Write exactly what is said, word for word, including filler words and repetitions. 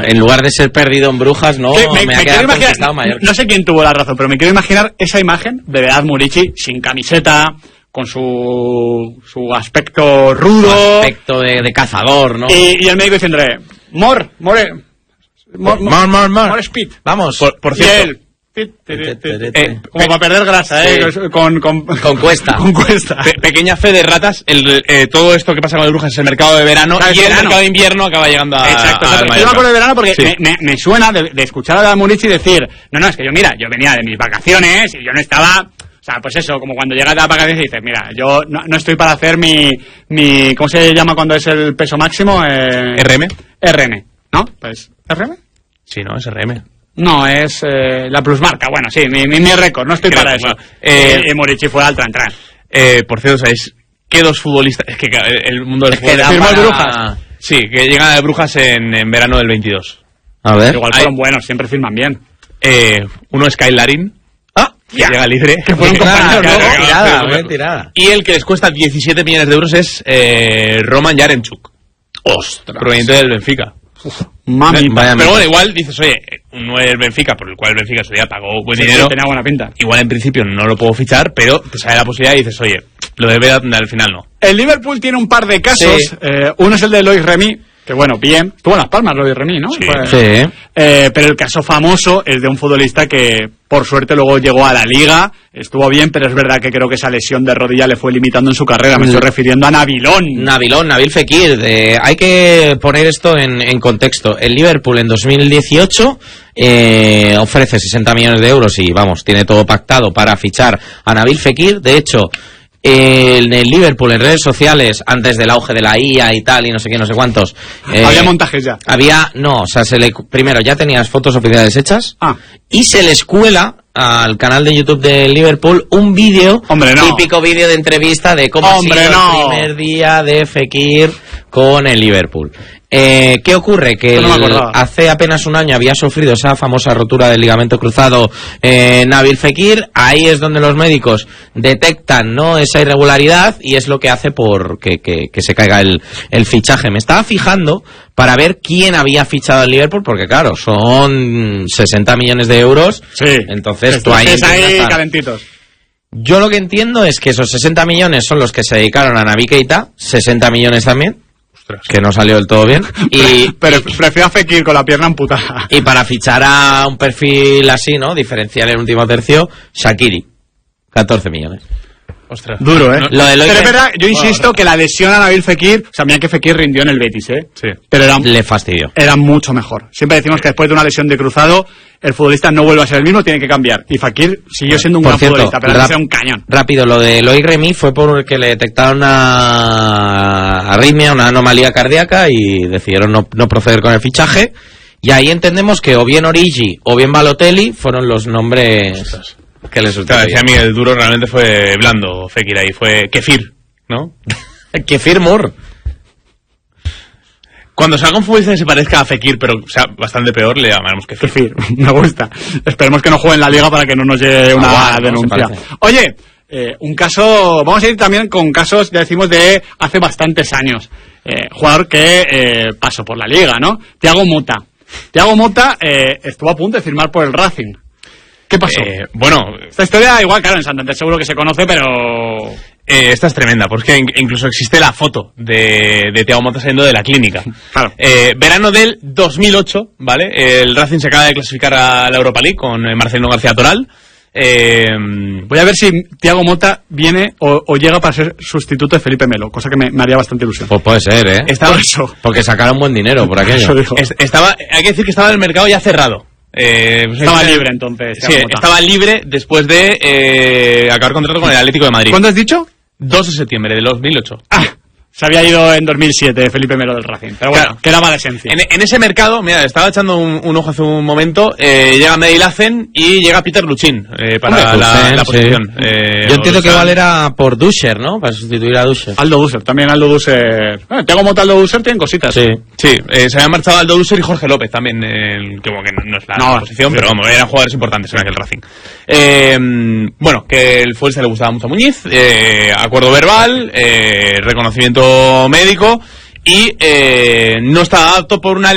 en lugar de ser perdido en Brujas, no, me, me ha me quedado imaginar, Mallorca. No sé quién tuvo la razón, pero me quiero imaginar esa imagen de Veraz Murici sin camiseta, con su su aspecto rudo, su aspecto de, de cazador, ¿no? Y, y el médico diciéndole, Mor, more, Mor, Mor, Mor, Mor, More speed. Vamos. Por, por cierto. Eh, como para perder grasa, ¿eh? Sí. Con, con, con cuesta. Con cuesta. Pe pequeña fe de ratas, el, eh, todo esto que pasa con el Brujas es el mercado de verano, claro, y el verano. mercado de invierno acaba llegando a. Exacto, a yo me acuerdo de verano porque sí. me, me, me suena de, de escuchar a Murici decir, no, no, es que yo, mira, yo venía de mis vacaciones y yo no estaba. O sea, pues eso, como cuando llegas de las vacaciones y dices, mira, yo no, no estoy para hacer mi, mi. ¿Cómo se llama cuando es el peso máximo? Eh, R M. R M, ¿no? Pues, ¿R M? Sí, no, es R M. No, es eh, la plusmarca. Bueno, sí, mi, mi, mi récord, no estoy Creo, para eso. Bueno, eh, y, y Murici fue al tran-tran. Eh, por cierto, ¿sabéis qué dos futbolistas? Es que el mundo del es fútbol... Que para... Brujas. Sí, que llegan de Brujas en, en verano del veintidós. A ver. Igual fueron Hay... buenos, siempre firman bien. Eh, uno es Kyle Larin. Ah, que ya. llega libre. Que fue un compañero, claro, ¿no? Claro, tirada, buena tirada. Y el que les cuesta diecisiete millones de euros es eh, Roman Yaremchuk. Ostras. Proveniente del Benfica. Uf, mami, pero bueno, bueno, igual dices, oye, no es Benfica, por el cual el Benfica su día pagó buen sí, dinero. Sí, tenía buena pinta. Igual en principio no lo puedo fichar, pero te sale la posibilidad y dices, oye, lo debe al final no. El Liverpool tiene un par de casos. Sí. Eh, uno es el de Loïc Remy, que bueno, bien. Estuvo en Las Palmas Loïc Remy, ¿no? Sí. Pues, sí. Eh, pero el caso famoso es de un futbolista que, por suerte, luego llegó a la Liga. Estuvo bien, pero es verdad que creo que esa lesión de rodilla le fue limitando en su carrera. Me estoy refiriendo a Nabilón. Nabilón, Nabil Fekir. De, hay que poner esto en, en contexto. El Liverpool en dos mil dieciocho eh, ofrece sesenta millones de euros y, vamos, tiene todo pactado para fichar a Nabil Fekir. De hecho, en el Liverpool, en redes sociales, antes del auge de la I A y tal, y no sé qué, no sé cuántos. Eh, había montajes ya. Había, no, o sea, se le, primero ya tenías fotos oficiales hechas. Ah. Y se les cuela al canal de YouTube de Liverpool un vídeo, Hombre, no. típico vídeo de entrevista de cómo Hombre, ha sido no. el primer día de Fekir con el Liverpool. Eh, ¿Qué ocurre? Que no el, hace apenas un año había sufrido esa famosa rotura del ligamento cruzado eh, Nabil Fekir. Ahí es donde los médicos detectan, ¿no?, esa irregularidad y es lo que hace por que, que, que se caiga el, el fichaje. Me estaba fijando para ver quién había fichado al Liverpool, porque claro, son sesenta millones de euros. Sí. Entonces tú ahí, ahí calentitos. Yo lo que entiendo es que esos sesenta millones son los que se dedicaron a Naby Keita, sesenta millones también, que no salió del todo bien. Y, pero y, prefiero a Fekir con la pierna amputada. Y para fichar a un perfil así, ¿no?, diferencial en el último tercio, Shaqiri, catorce millones. Ostras. Duro, ¿eh? No, lo de pero es verdad, yo insisto bueno, que la lesión a Nabil Fekir, o sea, mira que Fekir rindió en el Betis, ¿eh? Sí. Pero era, le fastidió. Era mucho mejor. Siempre decimos que después de una lesión de cruzado, el futbolista no vuelve a ser el mismo, tiene que cambiar. Y Fekir siguió siendo un por gran cierto, futbolista, pero era un cañón. Rápido, lo de Loïc Remy fue porque le detectaron una arritmia, una anomalía cardíaca y decidieron no, no proceder con el fichaje. Y ahí entendemos que o bien Origi o bien Balotelli fueron los nombres... Ostras. Que le claro, decía a mí, el duro realmente fue blando, Fekir, ahí fue Kefir, ¿no? Kefir Moore. Cuando salga un futbolista que se parezca a Fekir, pero o sea bastante peor, le llamaremos Kefir. Kefir, me gusta. Esperemos que no juegue en la Liga para que no nos llegue una ah, denuncia. No, Oye, eh, un caso, vamos a ir también con casos, ya decimos, de hace bastantes años. Eh, jugador que eh, pasó por la Liga, ¿no? Thiago Motta. Thiago Motta eh, estuvo a punto de firmar por el Racing. ¿Qué pasó? Eh, bueno, esta historia igual, claro, en Santander seguro que se conoce, pero... Eh, esta es tremenda, porque incluso existe la foto de, de Thiago Motta saliendo de la clínica. Claro. Eh, verano del dos mil ocho, ¿vale? El Racing se acaba de clasificar a la Europa League con Marcelino García Toral. Eh, Voy a ver si Thiago Motta viene o, o llega para ser sustituto de Felipe Melo, cosa que me, me haría bastante ilusión. Pues puede ser, ¿eh? Estaba, por eso. Porque sacaron buen dinero por aquello. Estaba, hay que decir que estaba en el mercado ya cerrado. Eh, pues estaba libre entonces. Sí, estaba libre después de eh, acabar contrato con el Atlético de Madrid. ¿Cuándo has dicho? dos de septiembre de dos mil ocho. Ah, se había ido en dos mil siete Felipe Melo del Racing. Pero bueno, claro, quedaba la esencia. En, en ese mercado, mira, estaba echando un, un ojo hace un momento, eh, llega Medilazen y llega Peter Luchín eh, para Hombre, la, Lucen, la posición. Sí. Eh, Yo entiendo que igual era por Duscher, ¿no? Para sustituir a Duscher. Aldo Dusser, también Aldo Dusser. Bueno, Thiago Motta, Aldo Dusser tienen cositas. Sí, sí eh, se habían marchado Aldo Dusser y Jorge López también, eh, que, bueno, que no es la, no, la posición, sí, pero vamos, eran jugadores importantes en aquel Racing. Eh, bueno, que el futbolista le gustaba mucho a Muñiz, eh, acuerdo verbal, eh, reconocimiento médico y eh, no estaba apto por una